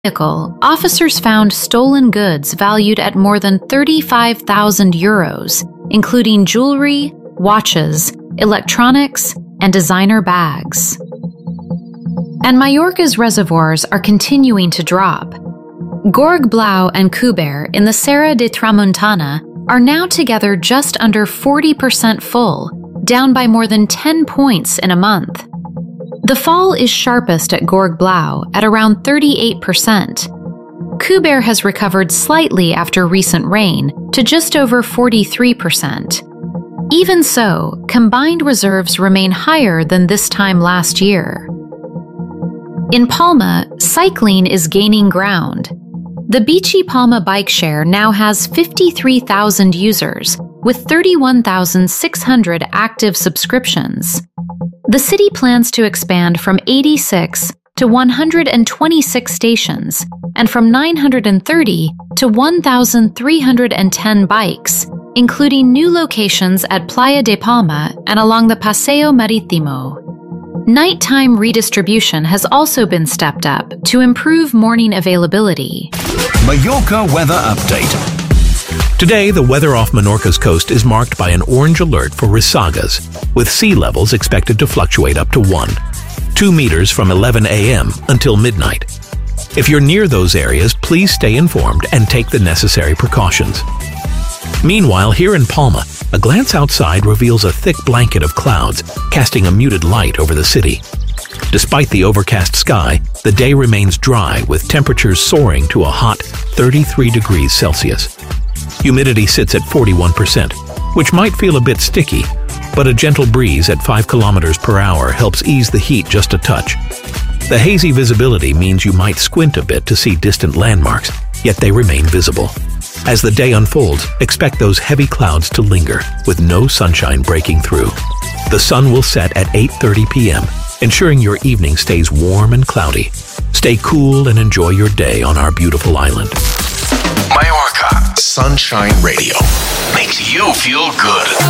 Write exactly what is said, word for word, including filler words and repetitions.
vehicle, officers found stolen goods valued at more than thirty-five thousand euros, including jewelry, watches, electronics, and designer bags. And Mallorca's reservoirs are continuing to drop. Gorg Blau and Cuber in the Serra de Tramuntana are now together just under forty percent full, down by more than ten points in a month. The fall is sharpest at Gorg Blau at around thirty-eight percent. Cuber has recovered slightly after recent rain to just over forty-three percent. Even so, combined reserves remain higher than this time last year. In Palma, cycling is gaining ground. The Bici Palma bike share now has fifty-three thousand users, with thirty-one thousand six hundred active subscriptions. The city plans to expand from eighty-six to one hundred twenty-six stations, and from nine hundred thirty to one thousand three hundred ten bikes, including new locations at Playa de Palma and along the Paseo Marítimo. Nighttime redistribution has also been stepped up to improve morning availability. Mallorca Weather Update. Today, the weather off Menorca's coast is marked by an orange alert for risagas, with sea levels expected to fluctuate up to one, two meters from eleven a m until midnight. If you're near those areas, please stay informed and take the necessary precautions. Meanwhile, here in Palma, a glance outside reveals a thick blanket of clouds, casting a muted light over the city. Despite the overcast sky, the day remains dry, with temperatures soaring to a hot thirty-three degrees Celsius. Humidity sits at forty-one percent, which might feel a bit sticky, but a gentle breeze at five kilometers per hour helps ease the heat just a touch. The hazy visibility means you might squint a bit to see distant landmarks, yet they remain visible. As the day unfolds, expect those heavy clouds to linger, with no sunshine breaking through. The sun will set at eight thirty p m, ensuring your evening stays warm and cloudy. Stay cool and enjoy your day on our beautiful island. Mallorca Sunshine Radio makes you feel good.